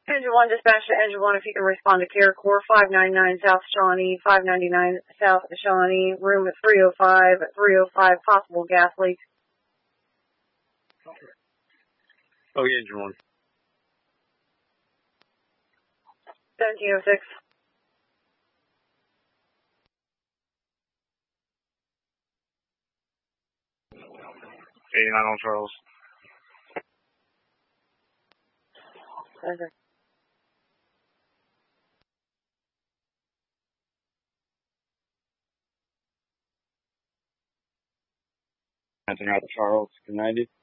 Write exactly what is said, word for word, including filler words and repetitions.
Engine one, dispatch to Engine one, if you can respond to Care Corps, five ninety-nine South Shawnee, five ninety-nine South Shawnee, room at three oh five, three oh five, possible gas leak. Oh, yeah, Engine one. seventeen oh six. eighty-nine on Charles. Okay. Nothing out of Charles, two ninety.